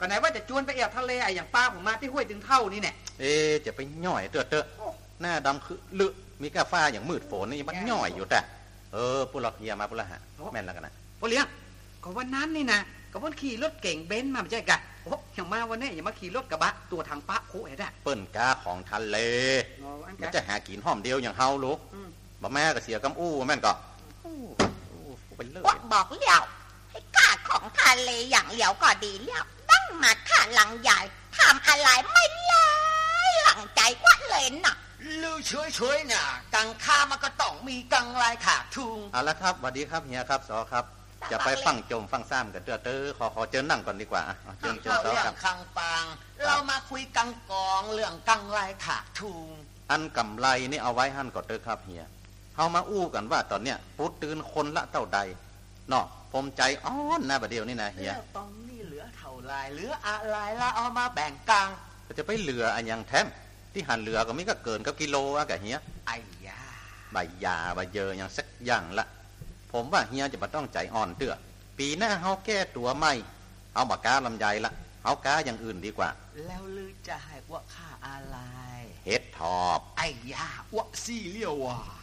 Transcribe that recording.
ก็ไหนว่าจะจวนไปแอบทะเลไอ้อย่างป้าผมมาที่ห้วยตึงเท่านี่เนี่ยจะไปย่อยเตอะหน้าดำคือลึมีกาฟ้าอย่างมืดฝนนี่มันย่อยอยู่แต่พวกเราเฮียมาพวกเราฮะแม่นแล้วกันนะพวกเลี้ยงก็วันนั้นนี่นะก็วันขี่รถเก่งเบนซ์มาไม่ใช่กะโอ้อย่างมาวันนี้อย่ามาขี่รถกระบะตัวทางป้าโค้เห็นได้เปิ้นกาของทะเลมันจะหากินห้อมเดียวอย่างเฮาลูกบ่แม่ก็เสียกำอู้แม่นก็ไปเลยบอกเลี้ยวให้กาของทะเลอย่างเลี้ยวก็ดีเลี้ยวตั้งมาข้าหลังใหญ่ทำอะไรไม่เลยหลังใจกว่าเลยน่ะลือช่วยๆน่ะกังค่ามันก็ต้องมีกังลายขาดทุงเอาละครับสวัสดีครับเฮียครับสอครับจะไปฟังจมฟังซ้ำกันขอเจอนั่งก่อนดีกว่าเจอสอครับคังปังเรามาคุยกังกองเรื่องกังลายขาดทุงอันกำไรนี่เอาไว้หั่นก่อนครับเฮียเฮามาอู้กันว่าตอนเนี้ยปุ๊ดตื่นคนละเท่าใดเนาะผมใจอ้อนนะบัดเดียวนี่นะเฮียตอนนี้เหลือเท่าไรเหลืออะไรละเอามาแบ่งกังจะไปเหลืออันยังแท้ที่หันเหลือก็ไม่ก็เกินกับกิโลอะกะเฮียไอ้ยาใบยาใบเยอะอย่างสักอย่างละผมว่าเฮียจะมาต้องใจอ่อนเตื้อปีหน้าเฮาแก้ตัวใหม่เอาปากกาลำไยละเฮากาอย่างอื่นดีกว่าแล้วลือจะให้ว่าค่าอะไรเฮ็ดทอบไอ้ยาว่าซี่เลี้ยวว่ะ